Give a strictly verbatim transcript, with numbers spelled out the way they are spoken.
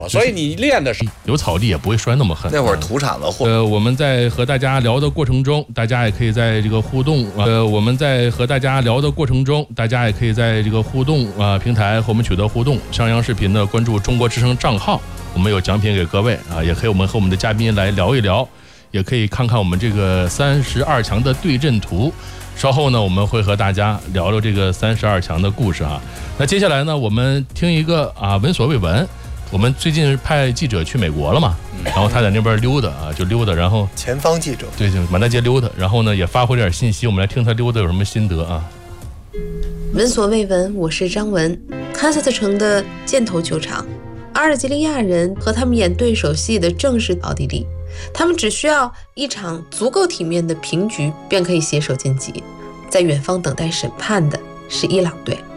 所以你练的是有草地也不会摔那么狠。 那会儿土场的货。 呃，我们在和大家聊的过程中，大家也可以在这个互动呃，我们在和大家聊的过程中，大家也可以在这个互动啊、呃、平台和我们取得互动。商鞅视频呢，关注中国之声账号，我们有奖品给各位啊，也可以我们和我们的嘉宾来聊一聊，也可以看看我们这个三十二强的对阵图。稍后呢，我们会和大家聊聊这个三十二强的故事啊。那接下来呢，我们听一个啊闻所未闻。我们最近派记者去美国了嘛，然后他在那边溜达啊，就溜达，然后前方记者对，就满大街溜达，然后呢也发回点信息，我们来听他溜达有什么心得啊。 闻所未闻，我是张文。堪萨斯城的箭头球场，阿尔及利亚人和他们演对手戏的正是奥地利，他们只需要一场足够体面的平局，便可以携手晋级。在远方等待审判的是伊朗队。